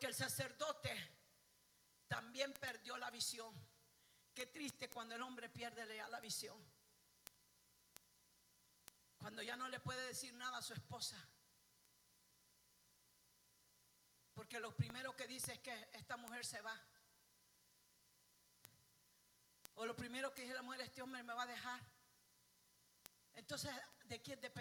Porque el sacerdote también perdió la visión. Qué triste cuando el hombre pierde ya la visión. Cuando ya no le puede decir nada a su esposa. Porque lo primero que dice es que esta mujer se va. O lo primero que dice la mujer, este hombre me va a dejar. Entonces, ¿de quién depende?